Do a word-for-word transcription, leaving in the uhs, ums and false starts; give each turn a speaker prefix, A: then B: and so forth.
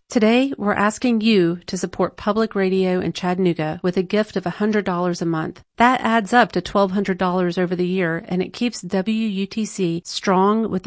A: Today, we're asking you to support public radio in Chattanooga with a gift of one hundred dollars a month. That adds up to twelve hundred dollars over the year, and it keeps W U T C strong with the